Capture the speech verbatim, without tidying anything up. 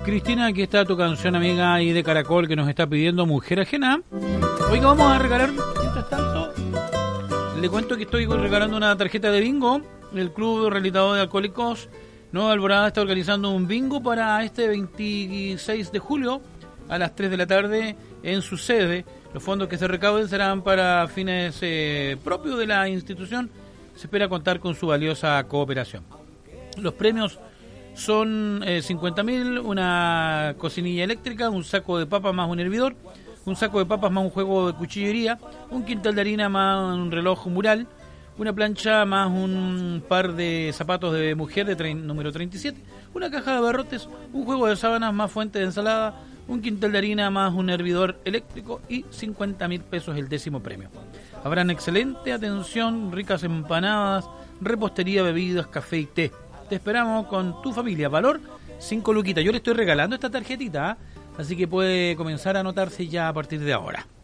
Cristina, aquí está tu canción amiga ahí de Caracol que nos está pidiendo Mujer Ajena. Oiga, vamos a regalar, mientras tanto, le cuento que estoy regalando una tarjeta de bingo. El Club Rehabilitador de Alcohólicos Nueva Alborada está organizando un bingo para este veintiséis de julio a las tres de la tarde en su sede. Los fondos que se recauden serán para fines eh, propios de la institución. Se espera contar con su valiosa cooperación. Los premios son eh, cincuenta mil, una cocinilla eléctrica, un saco de papas más un hervidor, un saco de papas más un juego de cuchillería, un quintal de harina más un reloj mural, una plancha más un par de zapatos de mujer de tre- número treinta y siete, una caja de abarrotes, un juego de sábanas más fuente de ensalada, un quintal de harina más un hervidor eléctrico y cincuenta mil pesos el décimo premio. Habrán excelente atención, ricas empanadas, repostería, bebidas, café y té. Te esperamos con tu familia. Valor cinco luquitas. Yo le estoy regalando esta tarjetita, ¿eh? Así que puede comenzar a anotarse ya a partir de ahora.